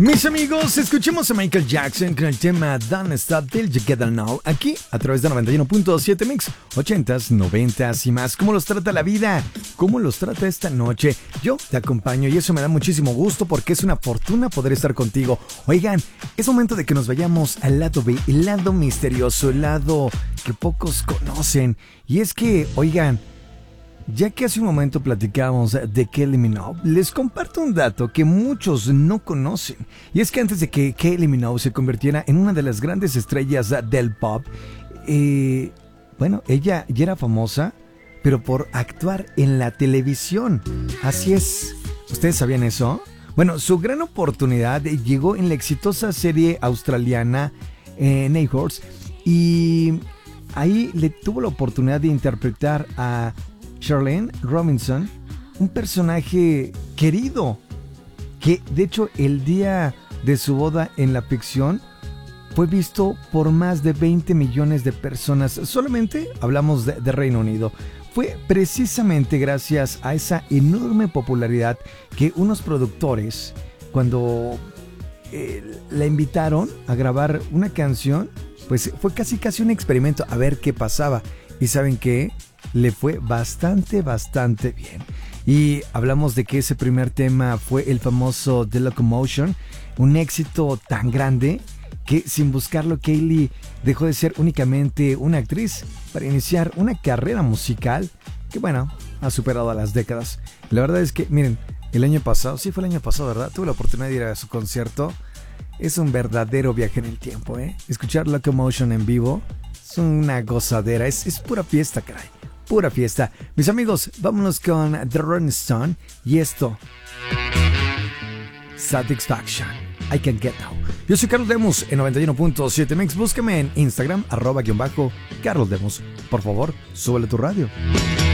Mis amigos, escuchemos a Michael Jackson con el tema Don't Stop Till You Get Down Now, aquí a través de 91.7 Mix, 80s, 90s y más. ¿Cómo los trata la vida? ¿Cómo los trata esta noche? Yo te acompaño y eso me da muchísimo gusto porque es una fortuna poder estar contigo. Oigan, es momento de que nos vayamos al lado B, el lado misterioso, el lado que pocos conocen. Y es que, oigan, ya que hace un momento platicamos de Kylie Minogue, les comparto un dato que muchos no conocen. Y es que antes de que Kylie Minogue se convirtiera en una de las grandes estrellas del pop, bueno, ella ya era famosa, pero por actuar en la televisión. Así es. ¿Ustedes sabían eso? Bueno, su gran oportunidad llegó en la exitosa serie australiana Neighbours, y ahí le tuvo la oportunidad de interpretar a Charlene Robinson, un personaje querido, que de hecho el día de su boda en la ficción fue visto por más de 20 millones de personas. Solamente hablamos de Reino Unido. Fue precisamente gracias a esa enorme popularidad que unos productores, cuando la invitaron a grabar una canción, pues fue casi un experimento a ver qué pasaba. ¿Y saben qué? Le fue bastante bien. Y hablamos de que ese primer tema fue el famoso The Locomotion, un éxito tan grande que sin buscarlo Kylie dejó de ser únicamente una actriz para iniciar una carrera musical que, bueno, ha superado a las décadas. La verdad es que, miren, el año pasado, sí fue el año pasado, ¿verdad? Tuve la oportunidad de ir a su concierto. Es un verdadero viaje en el tiempo, ¿eh? Escuchar Locomotion en vivo es una gozadera, es pura fiesta, caray. Pura fiesta. Mis amigos, vámonos con The Rolling Stone y esto, Satisfaction, I Can Get Now. Yo soy Carlos Demos en 91.7 Mix. Búscame en Instagram, @Carlos Demos. Por favor, súbele tu radio.